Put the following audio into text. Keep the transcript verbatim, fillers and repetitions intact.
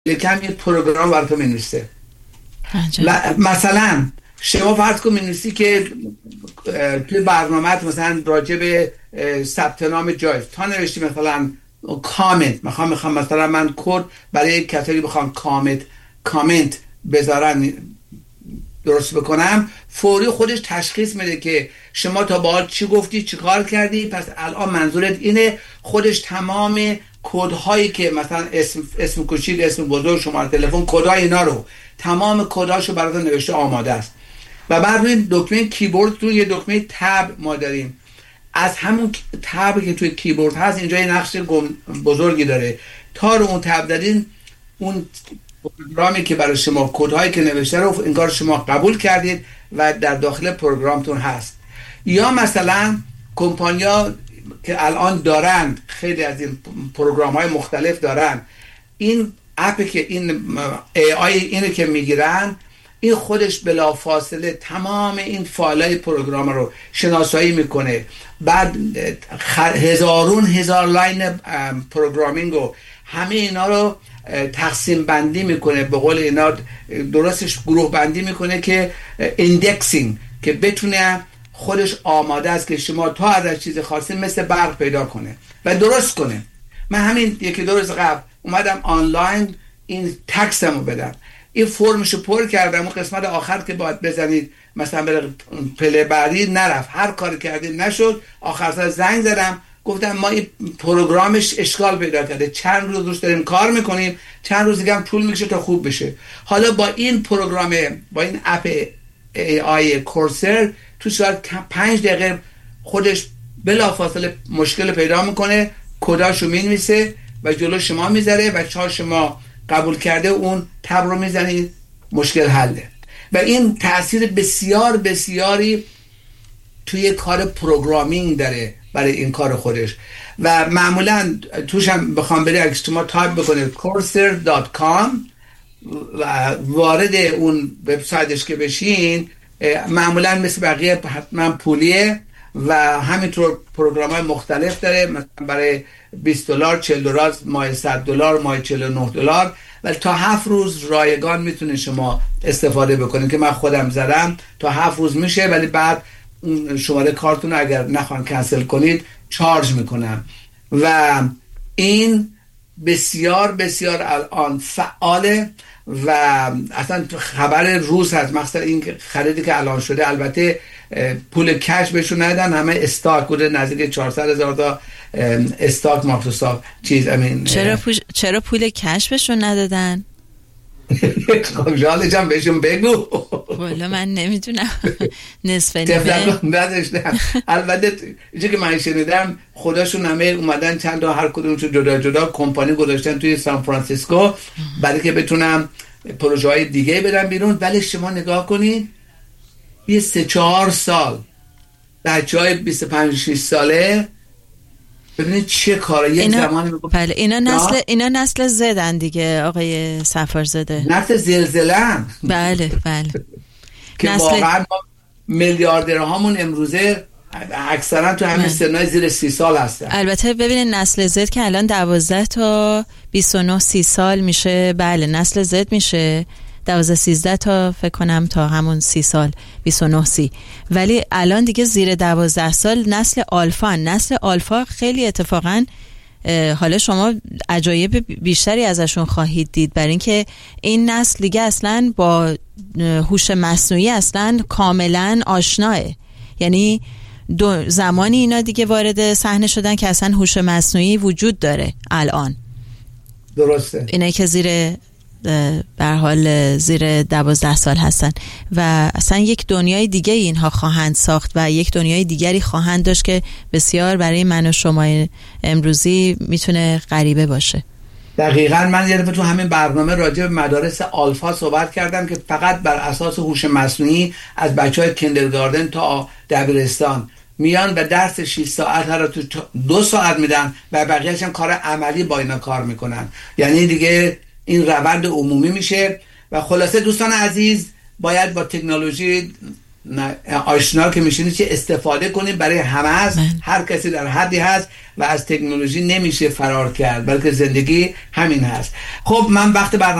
کم یه پروگرام براتون می‌نویسه. مثلا شما فرض کن می‌نویسی که توی برنامه مثلا راجع به ثبت نام جایزه تا نوشتی مثلا کامنت، میخوام میخوام مثلا من کد برای کسایی بخوام کامنت کامنت بذارن درست بکنم، فوری خودش تشخیص میده که شما تا بعد چی گفتی، چی کار کردی، پس الان منظورت اینه. خودش تمام کدهایی که مثلا اسم اسم کوچیک، اسم بزرگ، شماره تلفن، کدای اینا رو تمام کداشو برات نوشته آماده است. و بعد روی دکمه کیبورد تو یه دکمه تب ما داریم، از همون تب که توی کیبورد هست اینجا یه نقش بزرگی داره. تا رو اون تب دادین، اون پروگرامی که برای شما کدهایی که نوشته رو انگار شما قبول کردید و در داخل پروگرامتون هست. یا مثلا کمپانیا که الان دارن، خیلی از این پروگرام های مختلف دارن، این اپی که این ای آی اینو که میگیرن، این خودش بلافاصله تمام این فایل‌های پروگرام رو شناسایی میکنه، بعد هزارون هزار لاین پروگرامینگ و همه اینا رو تقسیم بندی میکنه، به قول اینا درستش گروه بندی میکنه که ایندکسینگ، که بتونه خودش آماده است که شما تا ازش چیز خاصی مثل برق پیدا کنه و درست کنه. من همین یکی دو روز قبل اومدم آنلاین این تکسمو بدم، این فرمشو پر کردم، اون قسمت آخر که باید بزنید مثلا بره پله بعدی نرفت، هر کاری کردید نشد. آخر سر زنگ زدم گفتم ما این پروگرامش اشکال پیدا کرده، چند روز روش داریم کار میکنیم، چند روز دیگه هم طول میکشه تا خوب بشه. حالا با این پروگرام، با این اپ ای آی کورسر، تو شاید پنج دقیقه خودش بلافاصله مشکل پیدا میکنه، کداشو مینویسه و جلو شما میذاره و چون شما قبول کرده اون تب رو میزنید، مشکل حله. و این تأثیر بسیار بسیاری توی کار پروگرامینگ داره برای این کار خودش. و معمولا توش هم بخوام بری اگه شما تایپ بکنید کورسر دات کام و وارد اون وبسایتش که بشین، معمولا مثل بقیه حتما پولیه و همینطور پروگرام های مختلف داره، مثلا برای بیست دلار، چهل دلار، ماه صد دلار، ماه چهل و نه دلار، ولی تا هفت روز رایگان میتونه شما استفاده بکنید که من خودم زدم، تا هفت روز میشه، ولی بعد شماره کارتون اگر نخوان کنسل کنید چارج میکنم. و این بسیار بسیار الان فعاله و اصلا خبر روز هست، مثلا این خریدی که الان شده، البته پول کش بهشون ندن، همه استاک بوده، نزدیک چهارصد هزار تا استاک مایکروسافت چیز امین. چرا پوش... چرا پول کش بهشون ندادن؟ جالجم بهشون بگو. والا من نمیدونم. نصف نیمه نداشتم. البته اینجا که من شنیدم خداشون همه اومدن چند تا هر کدومشون جدا جدا کمپانی گذاشتن توی سان فرانسیسکو برای که بتونم پروژه های دیگه بدن بیرون. ولی شما نگاه کنید یه سه چهار سال بچه های بیست و پنج شش ساله، ببینید چه کاره. یه زمانی میگفت بله اینا نسل اینا نسل زدن دیگه آقای سفرزاده، نسل زلزله‌ان. بله بله که نسل... واقعا ما میلیاردرهامون امروزه اکثرا تو همین سنای زیر سی سال هستن. البته ببینید نسل زد که الان دوازده تا بیست و نه سی سال میشه، بله نسل زد میشه دوازده سیزده تا فکر کنم تا همون سی سال بیست و نه سی، ولی الان دیگه زیر دوازده سال نسل آلفا. نسل آلفا خیلی اتفاقا حالا شما عجایب بیشتری ازشون خواهید دید، برای اینکه این نسل دیگه اصلا با هوش مصنوعی اصلا کاملا آشناه. یعنی دو زمانی اینا دیگه وارد صحنه شدن که اصلا هوش مصنوعی وجود داره الان. درسته. اینه که زیر به هر حال زیر دوازده سال هستن و اصلا یک دنیای دیگه اینها خواهند ساخت و یک دنیای دیگری خواهند داشت که بسیار برای من و شما امروزی میتونه غریبه باشه. دقیقاً. من یه دفعه تو همین برنامه راجع به مدارس آلفا صحبت کردم که فقط بر اساس هوش مصنوعی از بچهای کیندرگاردن تا دبیرستان میان و درس شش ساعت رو تو دو ساعت میدن و بقیه‌اش هم کار عملی با اینا کار میکنن. یعنی دیگه این روند عمومی میشه. و خلاصه دوستان عزیز، باید با تکنولوژی آشنا که میشینید چه استفاده کنیم، برای همه هست، هر کسی در حدی هست و از تکنولوژی نمیشه فرار کرد، بلکه زندگی همین هست. خب من وقت برنامه